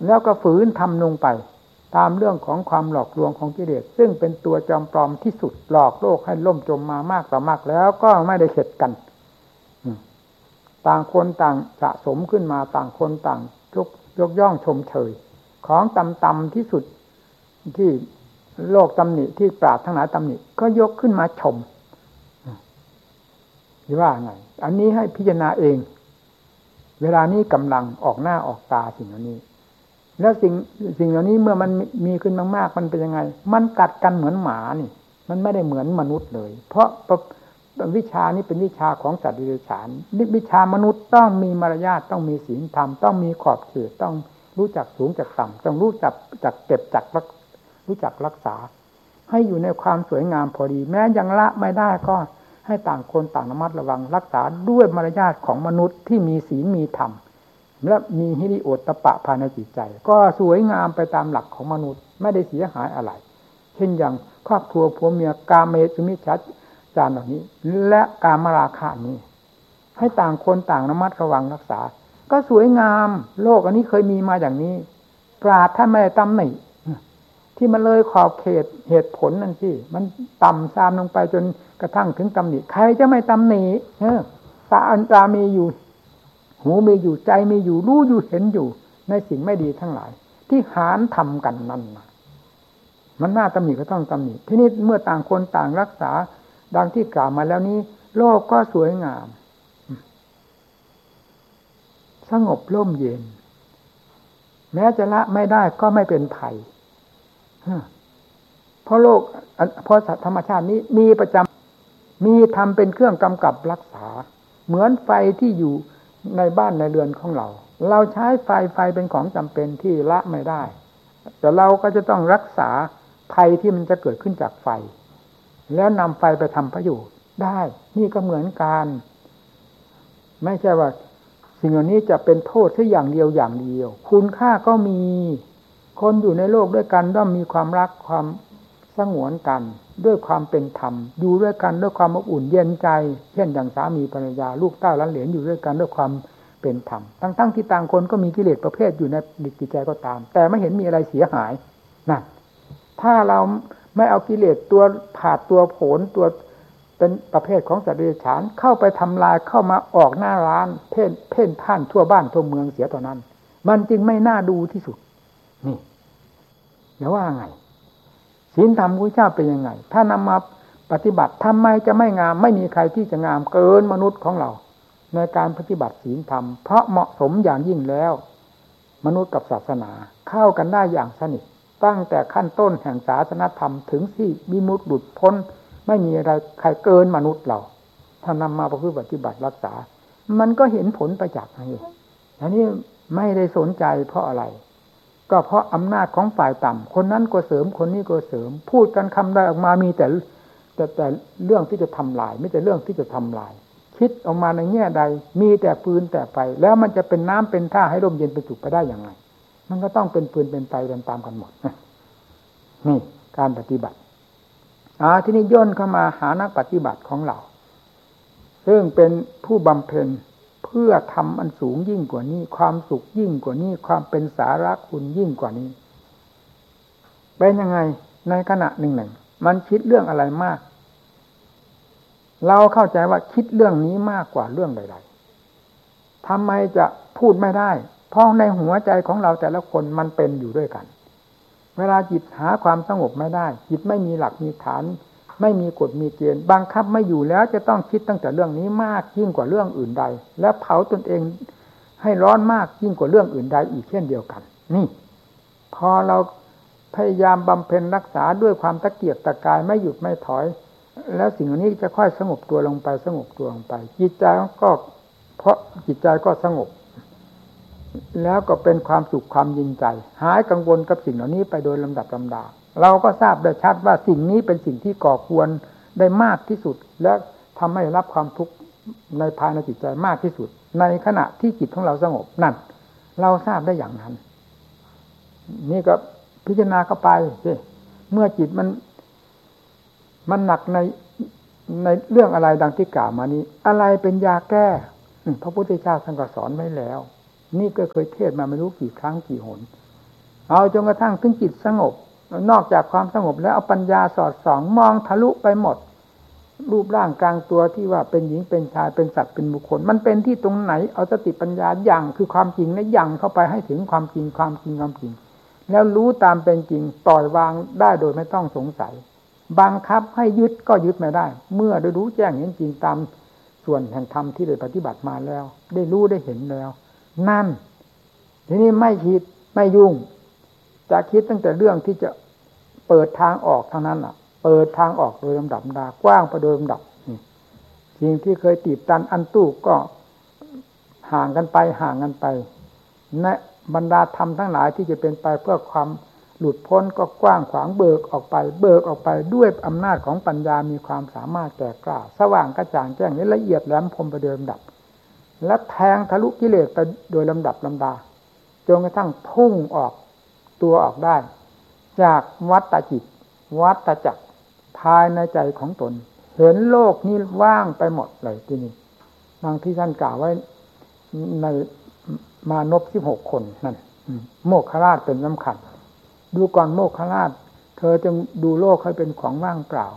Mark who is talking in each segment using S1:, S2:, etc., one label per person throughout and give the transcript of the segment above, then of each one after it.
S1: แล้วก็ฝืนทำลงไปตามเรื่องของความหลอกลวงของกิเลสซึ่งเป็นตัวจอมปลอมที่สุดหลอกโลกให้ล่มจมมามากต่อมากแล้วก็ไม่ได้เข็ดกันต่างคนต่างสะสมขึ้นมาต่างคนต่างยกย่องชมเชยของต่ำๆที่สุดที่โลกตำหนิที่ปราชญ์ทั้งหลายตำหนิก็ยกขึ้นมาชมหรือว่าไงอันนี้ให้พิจารณาเองเวลานี้กำลังออกหน้าออกตาสิ่งเหล่านี้แล้วสิ่งเหล่านี้เมื่อมันมีขึ้นมากๆมันเป็นยังไงมันกัดกันเหมือนหมานี่มันไม่ได้เหมือนมนุษย์เลยเพราะวิชานี้เป็นวิชาของสัตว์เดรัจฉานวิชามนุษย์ต้องมีมารยาทต้องมีศีลธรรมต้องมีขอบเขตต้องรู้จักสูงจักต่ำต้องรู้จักเก็บจักรู้จักรักษาให้อยู่ในความสวยงามพอดีแม้ยังละไม่ได้ก็ให้ต่างคนต่างระมัดระวังรักษาด้วยมารยาทของมนุษย์ที่มีศีลมีธรรมและมีหิริโอตตัปปะภายในจิตใจก็สวยงามไปตามหลักของมนุษย์ไม่ได้เสียหายอะไรเช่นอย่างครอบครัวผัวเมียกาเมสุมิจฉาจารเหล่านี้และกามราคะนี้ให้ต่างคนต่างระมัดระวังรักษาก็สวยงามโลกอันนี้เคยมีมาอย่างนี้ปราชญ์ท่านไม่ได้ตำหนิที่มันเลยขอบเขตเหตุผลนั่นสิมันต่ำซามลงไปจนกระทั่งถึงตำหนิใครจะไม่ตำหนิตามีอยู่หูมีอยู่ใจมีอยู่รู้อยู่เห็นอยู่ในสิ่งไม่ดีทั้งหลายที่หารทำกันนั่นมันน่าตำหนิก็ต้องตำหนิทีนี้เมื่อต่างคนต่างรักษาดังที่กล่าวมาแล้วนี้โลกก็สวยงามสงบร่มเย็นแม้จะละไม่ได้ก็ไม่เป็นภัยเพราะโลกเพราะธรรมชาตินี้มีประจำมีธรรมเป็นเครื่องกำกับรักษาเหมือนไฟที่อยู่ในบ้านในเรือนของเราใช้ไฟเป็นของจำเป็นที่ละไม่ได้แต่เราก็จะต้องรักษาภัยที่มันจะเกิดขึ้นจากไฟแล้วนำไฟไปทำประโยชน์ได้นี่ก็เหมือนกันไม่ใช่ว่าสิ่งเหล่านี้จะเป็นโทษแค่อย่างเดียวคุณค่าก็มีคนอยู่ในโลกด้วยกันต้องมีความรักความสงวนกันด้วยความเป็นธรรมอยู่ด้วยกันด้วยความอบอุ่นเย็นใจเช่นอย่างสามีภรรยาลูกเต้าหลานเหลนอยู่ด้วยกันด้วยความเป็นธรรมทั้งที่ต่างคนก็มีกิเลสประเภทอยู่ในจิตใจก็ตามแต่ไม่เห็นมีอะไรเสียหายนะถ้าเราไม่เอากิเลสตัวผาดตัวโผนตัวเป็นประเภทของสัตว์เดรัจฉานเข้าไปทำลายเข้ามาออกหน้าร้านเพ่นพ่านทั่วบ้านทั่วเมืองเสียตอนนั้นมันจึงไม่น่าดูที่สุดนี่แล้วว่าไงศีลธรรมพระเจ้าเป็นยังไงถ้านำมาปฏิบัติทำไมจะไม่งามไม่มีใครที่จะงามเกินมนุษย์ของเราในการปฏิบัติศีลธรรมเพราะเหมาะสมอย่างยิ่งแล้วมนุษย์กับศาสนาเข้ากันได้อย่างสนิทตั้งแต่ขั้นต้นแห่งศาสนธรรมถึงที่วิมุตติหลุดพ้นไม่มีอะไรใครเกินมนุษย์เราถ้านำมาประพฤติปฏิบัติรักษามันก็เห็นผลประจักษ์นี่อันนี้ไม่ได้สนใจเพราะอะไรก็เพราะอำนาจของฝ่ายต่ำคนนั้นก็เสริมคนนี้ก็เสริมพูดกันคำใดออกมามีแต่เรื่องที่จะทำลายไม่แต่เรื่องที่จะทำลายคิดออกมาในแง่ใดมีแต่ปืนแต่ไฟแล้วมันจะเป็นน้ำเป็นท่าให้ร่มเย็นเป็นสุขไปได้อย่างไรมันก็ต้องเป็นปืนเป็นไฟตามกันหมดนี่การปฏิบัติที่นี้ย่นเข้ามาหานักปฏิบัติของเราซึ่งเป็นผู้บำเพ็ญเพื่อทำอันสูงยิ่งกว่านี้ความสุขยิ่งกว่านี้ความเป็นสาระคุณยิ่งกว่านี้เป็นยังไงในขณะหนึ่งมันคิดเรื่องอะไรมากเราเข้าใจว่าคิดเรื่องนี้มากกว่าเรื่องใดๆทำไมจะพูดไม่ได้เพราะในหัวใจของเราแต่ละคนมันเป็นอยู่ด้วยกันเวลาจิตหาความสงบไม่ได้จิตไม่มีหลักมีฐานไม่มีกฎมีเกณฑ์บังคับไม่อยู่แล้วจะต้องคิดตั้งแต่เรื่องนี้มากยิ่งกว่าเรื่องอื่นใดและเผาตนเองให้ร้อนมากยิ่งกว่าเรื่องอื่นใดอีกเช่นเดียวกันนี่พอเราพยายามบำเพ็ญรักษาด้วยความตะเกียกตะกายไม่หยุดไม่ถอยแล้วสิ่งเหล่านี้จะค่อยสงบตัวลงไปจิตใจก็สงบแล้วก็เป็นความสุขความยินใจหายกังวลกับสิ่งเหล่านี้ไปโดยลำดับลำดาเราก็ทราบได้ชัดว่าสิ่งนี้เป็นสิ่งที่ก่อควรได้มากที่สุดและทำให้รับความทุกข์ในภายในจิตใจมากที่สุดในขณะที่จิตของเราสงบนั่นเราทราบได้อย่างนั้นนี่ก็พิจารณาเข้าไปสิเมื่อจิตมันหนักในเรื่องอะไรดังที่กล่าวมานี้อะไรเป็นยาแก้พระพุทธเจ้าท่านก็สอนไว้แล้วนี่ก็เคยเทศน์มาไม่รู้กี่ครั้งกี่หนเอาจนกระทั่งถึงจิตสงบนอกจากความสงบแล้วเอาปัญญาสอดส่องมองทะลุไปหมดรูปร่างกลางตัวที่ว่าเป็นหญิงเป็นชายเป็นสัตว์เป็นบุคคลมันเป็นที่ตรงไหนเอาสติปัญญาอย่างคือความจริงนะอย่างเข้าไปให้ถึงความจริงแล้วรู้ตามเป็นจริงปล่อยวางได้โดยไม่ต้องสงสัยบังคับให้ยึดก็ยึดไม่ได้เมื่อได้รู้แจ้งเห็นจริงตามส่วนแห่งธรรมที่ได้ปฏิบัติมาแล้วได้รู้ได้เห็นแล้วนั่นทีนี้ไม่คิดไม่ยุ่งจะคิดตั้งแต่เรื่องที่จะเปิดทางออกเท่านั้นเปิดทางออกโดยลำดับกว้างไปโดยลำดับสิ่งที่เคยตีบตันอันตู้ก็ห่างกันไปในบรรดาธรรมทั้งหลายที่จะเป็นไปเพื่อความหลุดพ้นก็กว้างขวางเบิกออกไปด้วยอำนาจของปัญญามีความสามารถแก่กล้าสว่างกระจ่างแจ้งนี้ละเอียดแหลมคมไปโดยลำดับและแทงทะลุกิเลสไปโดยลำดับลำดาจนกระทั่งพุ่งออกตัวออกได้จากวัฏจิตวัฏจักรภายในใจของตนเห็นโลกนี้ว่างไปหมดเลยที่นี่บางที่ท่านกล่าวไว้ในมานพ16 คนนั่นโมคคราชเป็นสำคัญดูก่อนโมคคราชเธอจึงดูโลกให้เป็นของว่างเปล่า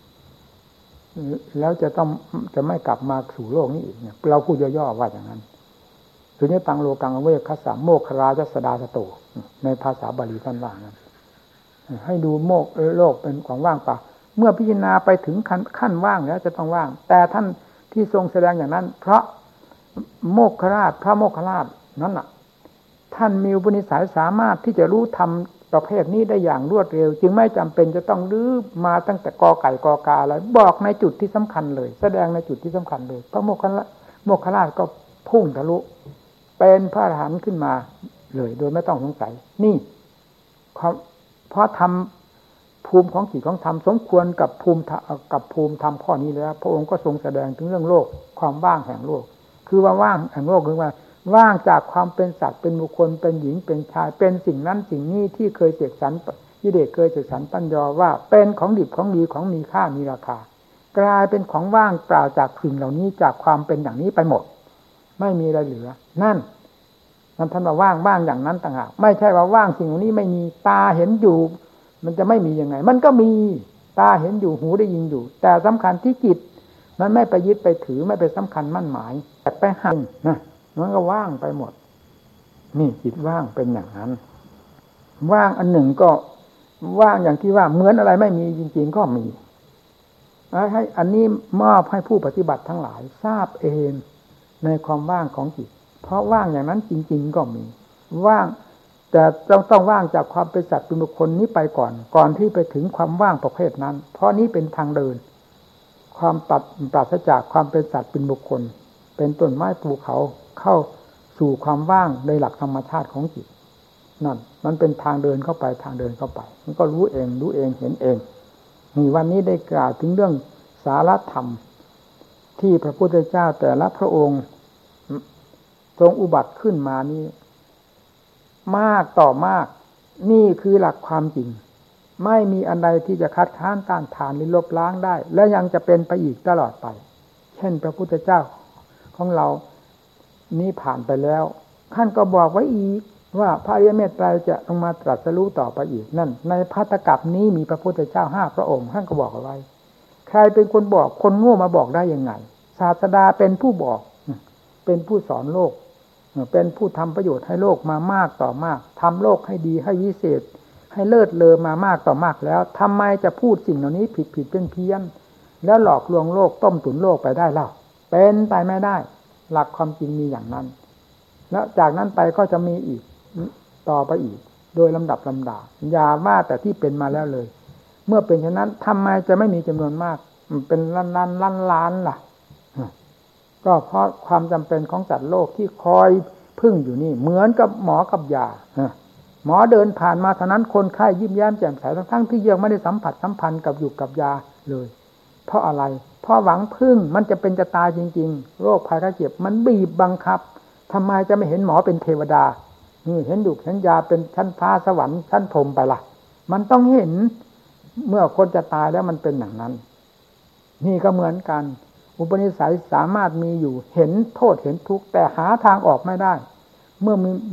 S1: แล้วจะไม่กลับมาสู่โลกนี้อีกเราพูดย่อๆว่าอย่างนั้นสุญญตังโลกังเวคคัสสะโมคคราชสดาสโตในภาษาบาลีท่านว่านั้นให้ดูโลกเป็นของว่างเปล่าเมื่อพิจารณาไปถึงขั้นว่างแล้วจะต้องว่างแต่ท่านที่ทรงแสดงอย่างนั้นเพราะโมคคราชพระโมคคราชนั้นน่ะท่านมีอุปนิสัยสามารถที่จะรู้ธรรมประเภทนี้ได้อย่างรวดเร็วจึงไม่จำเป็นจะต้องรื้อมาตั้งแต่กอไก่กอกาอะไรบอกในจุดที่สำคัญเลยแสดงในจุดที่สำคัญเลยพระโมคคัลลาชก็พุ่งทะลุเป็นพระอรหันต์ขึ้นมาเลยโดยไม่ต้องสงสัยนี่เพราะทำภูมิของจิตของธรรมสมควรกับภูมิธรรมข้อนี้แล้วพระองค์ก็ทรงแสดงถึงเรื่องโลกความว่างแห่งโลกคือว่าว่างแห่งโลกคือว่าว่างจากความเป็นสัตว์เป็นบุคคลเป็นหญิงเป็นชายเป็นสิ่งนั้นสิ่งนี้ที่เคยเสกสรรกิเลสเคยเสกสรรปัญญาว่าเป็นของดิบของดีของมีค่ามีราคากลายเป็นของว่างเปล่าจากสิ่งเหล่านี้จากความเป็นอย่างนี้ไปหมดไม่มีอะไรเหลือนั่นท่านว่าว่างอย่างนั้นต่างหากไม่ใช่ว่าว่างสิ่งเหล่านี้ไม่มีตาเห็นอยู่มันจะไม่มียังไงมันก็มีตาเห็นอยู่หูได้ยินอยู่แต่สำคัญที่จิตมันไม่ไปยึดไปถือไม่ไปสำคัญมั่นหมายแต่ไปหันนะมันก็ว่างไปหมดนี่จิตว่างเป็นอย่างนั้นว่างอันหนึ่งก็ว่างอย่างที่ว่าเหมือนอะไรไม่มีจริงๆก็มีให้อันนี้มอบให้ผู้ปฏิบัติทั้งหลายทราบเองในความว่างของจิตเพราะว่างอย่างนั้นจริงๆก็มีว่างแต่ต้องว่างจากความเป็นสัตว์เป็นบุคคลนี้ไปก่อนที่ไปถึงความว่างประเภทนั้นเพราะนี้เป็นทางเดินความปราศจากความเป็นสัตว์เป็นบุคคลเป็นต้นไม้ภูเขาเข้าสู่ความว่างในหลักธรรมชาติของจิตนั่นมันเป็นทางเดินเข้าไปมันก็รู้เองเห็นเองนี่วันนี้ได้กล่าวถึงเรื่องสารธรรมที่พระพุทธเจ้าแต่ละพระองค์ทรงอุบัติขึ้นมานี้มากต่อมากนี่คือหลักความจริงไม่มีอันใดที่จะคัดค้านต้านทานหรือลบล้างได้และยังจะเป็นไปอีกตลอดไปเช่นพระพุทธเจ้าของเรานี่ผ่านไปแล้วท่านก็บอกไว้อีกว่าพระอริยเมตไตรจะลงมาตรัสรู้ต่อไปอีกนั่นในภัตตกัปนี้มีพระพุทธเจ้า5 พระองค์ท่านก็บอกเอาไว้ใครเป็นคนบอกคนโง่มาบอกได้ยังไงศาสดาเป็นผู้บอกเป็นผู้สอนโลกเป็นผู้ทำประโยชน์ให้โลกมามากต่อมากทำโลกให้ดีให้วิเศษให้เลิศเลอมามากต่อมากแล้วทำไมจะพูดสิ่งเหล่านี้ผิดเป็นเพี้ยนแล้วหลอกลวงโลกต้มตุ๋นโลกไปได้เล่าเป็นไปไม่ได้หลักความจริงมีอย่างนั้นแล้วจากนั้นไปก็จะมีอีกต่อไปอีกโดยลำดับลำดาอย่าว่าแต่ที่เป็นมาแล้วเลยเมื่อเป็นเช่นนั้นทำไมจะไม่มีจำนวนมากเป็นล้านล่ะก็เพราะความจำเป็นของสัตว์โลกที่คอยพึ่งอยู่นี่เหมือนกับหมอกับยาหมอเดินผ่านมาเท่านั้นคนไข้ยิ้มแย้มแจ่มใสทั้งที่ยังไม่ได้สัมพันธ์กับอยู่กับยาเลยเพราะอะไรเพราะหวังพึ่งมันจะเป็นจะตายจริงๆโรคภัยไข้เจ็บมันบีบบังคับทำไมจะไม่เห็นหมอเป็นเทวดาเห็นดุเห็นยาเป็นชั้นฟ้าสวรรค์ชั้นพรหมไปล่ะมันต้องเห็นเมื่อคนจะตายแล้วมันเป็นอย่างนั้นนี่ก็เหมือนกันอุปนิสัยสามารถมีอยู่เห็นโทษเห็นทุกข์แต่หาทางออกไม่ได้เมื่อมี